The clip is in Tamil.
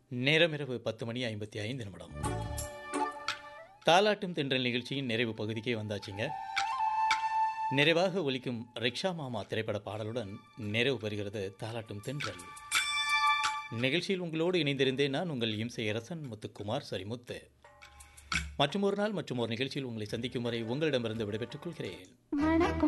நேரம் இரவு 10:55 தாலாட்டும் தென்றல் நிகழ்ச்சியின் நிறைவு பகுதிக்கே வந்தாச்சுங்க. நிறைவாக ஒலிக்கும் ரிக்ஷா மாமா திரைப்பட பாடலுடன் நிறைவு பெறுகிறது தாலாட்டும் தென்றல் நிகழ்ச்சியில். உங்களோடு இணைந்திருந்தேன் நான் உங்கள் இம்சை அரசன் முத்துக்குமார் சரிமுத்து. மற்றும் ஒரு நாள் மற்றும் ஒரு நிகழ்ச்சியில் உங்களை சந்திக்கும் வரை உங்களிடமிருந்து விடைபெற்றுக் கொள்கிறேன்.